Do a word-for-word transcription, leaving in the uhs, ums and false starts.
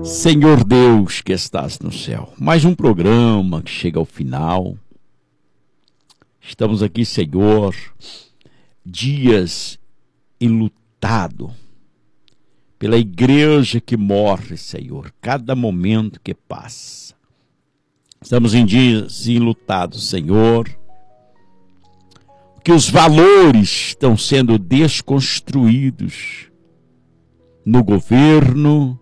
Senhor Deus que estás no céu, mais um programa que chega ao final. Estamos aqui, Senhor, dias enlutado pela igreja que morre, Senhor, cada momento que passa. Estamos em dias enlutados, Senhor, que os valores estão sendo desconstruídos no governo,